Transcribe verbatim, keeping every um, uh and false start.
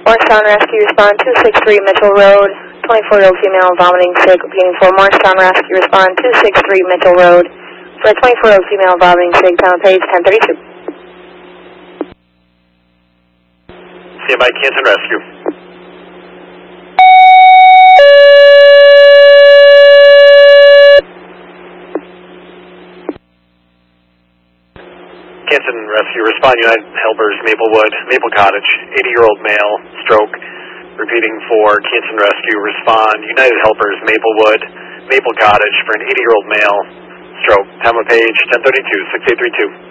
Morristown Rescue, respond two six three Mitchell Road, twenty-four-year-old female vomiting sick. Repeating for Morristown Rescue, respond two six three Mitchell Road for a twenty-four-year-old female vomiting sick. Pound page ten thirty-two. Stand by, Canton Rescue. Canton Rescue, respond United Helpers, Maplewood, Maple Cottage, eighty-year-old male, stroke. Repeating for Canton Rescue, respond United Helpers, Maplewood, Maple Cottage for an eighty-year-old male, stroke. Time of page ten thirty-two, six eight three two.